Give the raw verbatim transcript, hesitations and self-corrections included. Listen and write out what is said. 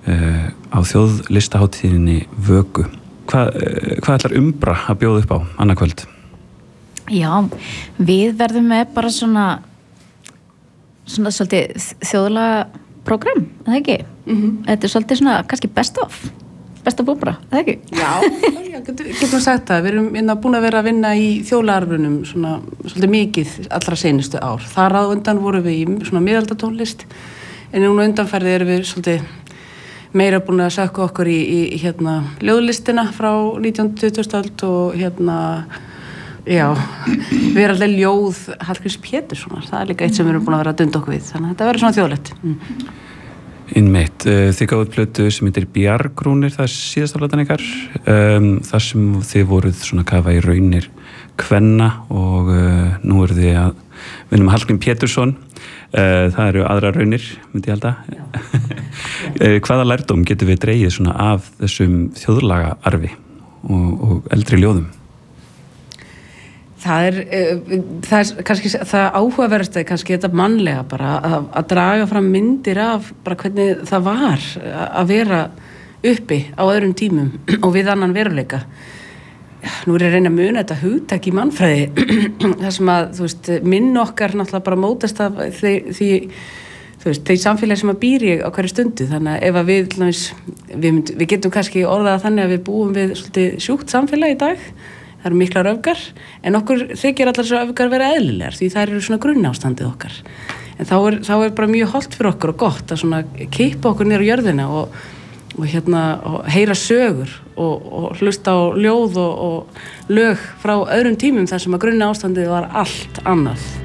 uh, á þjóðlistahátíðinni Vöku. Hvað, uh, hvað ætlar Umbra að bjóða upp á annað kvöld? Já, við verðum með bara svona svona svolítið þjóðlega prógram, er það ekki? Mm-hmm. Þetta er svolítið svona kannski best of best of Umbra, er það ekki? Já, já getum, getum sagt það. Við erum innan búin að vera að vinna í þjóðlagarbrunum svona svolítið mikið allra seinustu ár. Þar á undan vorum við í svona miðaldatónlist en núna undanferði erum við svolítið meira búin að sökka okkur í, í, í hérna ljóðlistina frá nítjándu og tuttugustu öld og hérna já, við erum alltaf ljóð Hallgríms Péturssonar, það er líka eitt sem við erum búin að vera að dunda okkur við, þannig að þetta verður svona þjóðlegt. Mm. Innmitt, þið gáðuð plötu sem heitir Bjargrúnir, það er síðasta platan ykkar, um, þar sem þið voruð svona kafa í raunir kvenna og uh, nú eru þið að vinna með Hallgrím Pétursson, uh, það eru aðra raunir, myndi ég halda. uh, hvaða lærdóm getum við dregið svona af þessum þjóðlaga arfi og, og eldri ljóðum? Það er, það er kannski það áhugaverðast er kannski þetta mannlega bara að, að draga fram myndir af bara hvernig það var að vera uppi á öðrum tímum og við annan veruleika. Nú er ég að reyna að muna þetta hugtak í mannfræði þar sem að, þú veist, minn okkar náttúrulega bara mótast af því, því þú veist, þeir samfélagi sem að býr ég á hverju stundu, þannig að ef að við, við, mynd, við getum kannski orðað þannig að við búum við svolítið sjúkt samfélagi í dag. Það eru miklar öfgar, en okkur þykir allar svo öfgar vera eðlilegar, því það eru svona grunnástandið okkar. En þá er, þá er bara mjög hollt fyrir okkur og gott að svona kippa okkur niður á jörðina og, og, hérna, og heyra sögur og, og hlusta á ljóð og, og lög frá öðrum tímum þar sem að grunnástandið var allt annað.